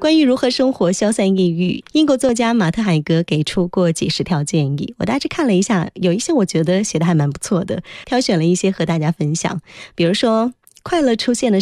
关于如何生活消散抑郁，英国作家马特海格给出过几十条建议，我大致看了一下，有一些我觉得写得还蛮不错的，挑选了一些和大家分享。比如说，快乐出现的